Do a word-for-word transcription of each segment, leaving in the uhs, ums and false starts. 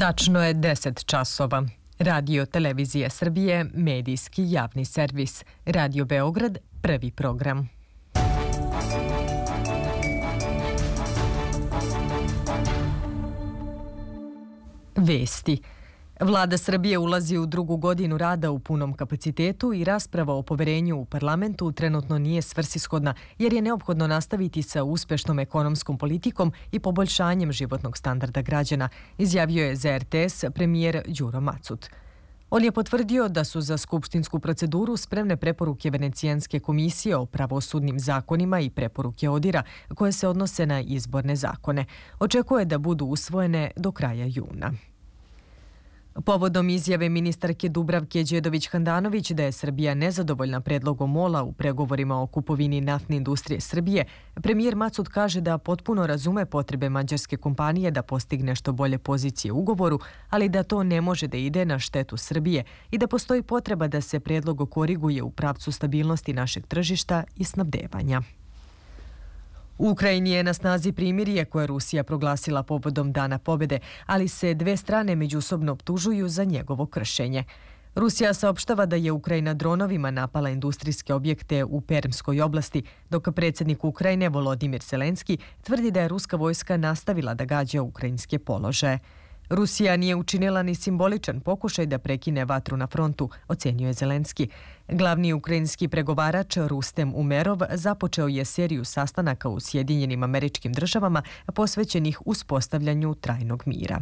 Tačno je deset časova. Radio Televizija Srbije, medijski javni servis. Radio Beograd, prvi program. Vesti. Vlada Srbije ulazi u drugu godinu rada u punom kapacitetu i rasprava o poverenju u parlamentu trenutno nije svrsishodna jer je neophodno nastaviti sa uspešnom ekonomskom politikom i poboljšanjem životnog standarda građana, izjavio je za er te es premijer Đuro Macut. On je potvrdio da su za skupštinsku proceduru spremne preporuke Venecijanske komisije o pravosudnim zakonima i preporuke ODIR-a koje se odnose na izborne zakone. Očekuje da budu usvojene do kraja juna. Povodom izjave ministarke Dubravke Đedović-Handanović da je Srbija nezadovoljna predlogom MOL-a u pregovorima o kupovini naftne industrije Srbije, premijer Macut kaže da potpuno razume potrebe mađarske kompanije da postigne što bolje pozicije u ugovoru, ali da to ne može da ide na štetu Srbije i da postoji potreba da se predlog koriguje u pravcu stabilnosti našeg tržišta i snabdevanja. U Ukrajini je na snazi primirje koje Rusija proglasila povodom Dana pobjede, ali se dve strane međusobno optužuju za njegovo kršenje. Rusija saopštava da je Ukrajina dronovima napala industrijske objekte u Permskoj oblasti, dok predsjednik Ukrajine Volodimir Zelenski tvrdi da je ruska vojska nastavila da gađa ukrajinske položaje. Rusija nije učinila ni simboličan pokušaj da prekine vatru na frontu, ocenio je Zelenski. Glavni ukrajinski pregovarač Rustem Umerov započeo je seriju sastanaka u Sjedinjenim Američkim Državama posvećenih uspostavljanju trajnog mira.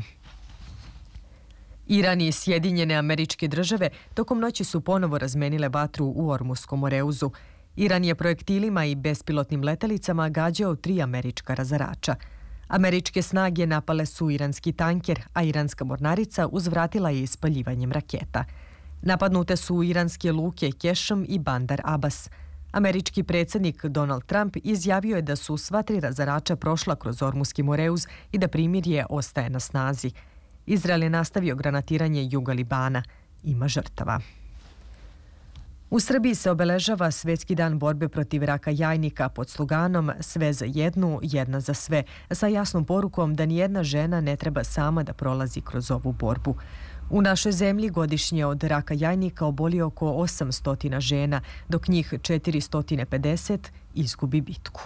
Iran i Sjedinjene Američke Države tokom noći su ponovo razmenile vatru u Ormuskom Moreuzu. Iran je projektilima i bespilotnim letelicama gađao tri američka razarača. Američke snage napale su iranski tanker, a iranska mornarica uzvratila je ispaljivanjem raketa. Napadnute su iranske luke Kešm i Bandar Abbas. Američki predsjednik Donald Trump izjavio je da su sva tri razarača prošla kroz Ormuski Moreuz i da primirje ostaje na snazi. Izrael je nastavio granatiranje juga Libana. Ima žrtava. U Srbiji se obeležava Svetski dan borbe protiv raka jajnika pod sloganom Sve za jednu, jedna za sve, sa jasnom porukom da nijedna žena ne treba sama da prolazi kroz ovu borbu. U našoj zemlji godišnje od raka jajnika oboli oko osamsto žena, dok njih četiristo pedeset izgubi bitku.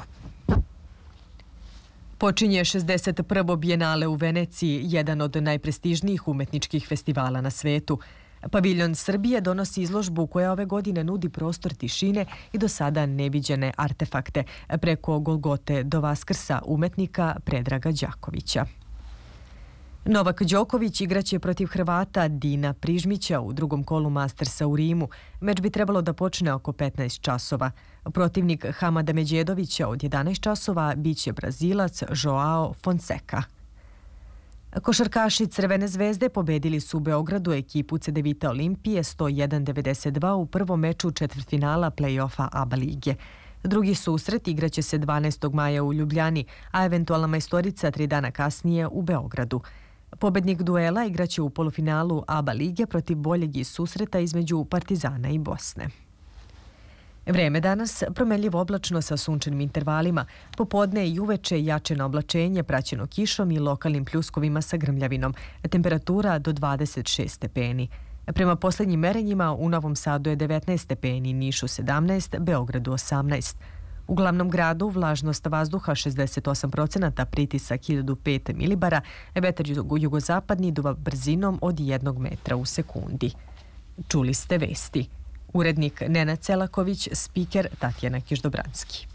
Počinje šezdeset prvo bijenale u Veneciji, jedan od najprestižnijih umetničkih festivala na svetu. Paviljon Srbije donosi izložbu koja ove godine nudi prostor tišine i do sada neviđene artefakte preko Golgote do Vaskrsa umetnika Predraga Đakovića. Novak Đoković igraće protiv Hrvata Dina Prižmića u drugom kolu Mastersa u Rimu. Meč bi trebalo da počne oko petnaest časova. Protivnik Hamada Međedovića od jedanaest časova biće Brazilac Joao Fonseca. Košarkaši Crvene zvezde pobedili su u Beogradu ekipu Cedevita Olimpije sto jedan devedeset dva u prvom meču četvrtfinala play-offa ABA lige. Drugi susret igraće se dvanaestog maja u Ljubljani, a eventualna majstorica tri dana kasnije u Beogradu. Pobednik duela igraće u polufinalu ABA lige protiv boljeg iz susreta između Partizana i Bosne. Vreme danas promenljivo oblačno sa sunčanim intervalima, popodne i uveče jače na oblačenje praćeno kišom i lokalnim pljuskovima sa grmljavinom, temperatura do dvadeset šest stepeni. Prema posljednjim merenjima u Novom Sadu je devetnaest stepeni, Nišu sedamnaest, Beogradu osamnaest. U glavnom gradu vlažnost vazduha šezdeset osam procenata, pritisak hiljadu pet milibara, vetar jugozapadni duva brzinom od jednog metra u sekundi. Čuli ste vesti. Urednik Nenad Celaković, spiker Tatjana Kiždobranski.